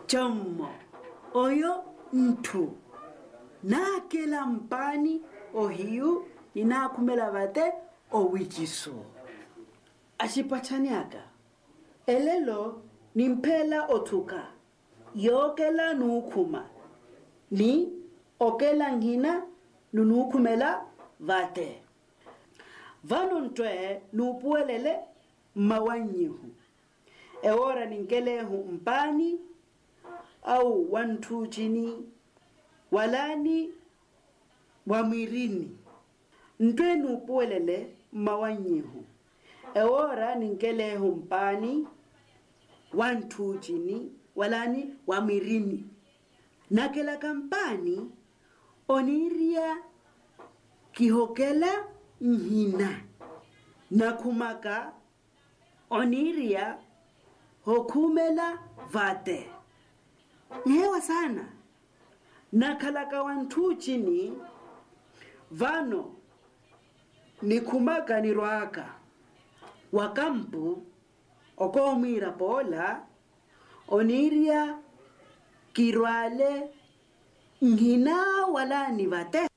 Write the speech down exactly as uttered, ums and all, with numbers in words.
chammo oyo ntu nakela mpani ohiyu inakumela vate owijiso ashipachaniaka elelo nimpela otuka yokela nukuma ni okela ngina nunukumela vate vano ntwe nupuelele mawanyihu ewora ninkelehu mpani au wantu chini walani wamirini ntwe nupuelele mawanyihu ewora ninkelehu mpani wantu chini walani wamirini nakela kampani oniria kihokela nhina nakumaka oniria hokumela vate nhewa sana nakalaka wantu chini vano nikumaka nirwaka wakampu okomira pola oniria kirwale ngina wala ni vate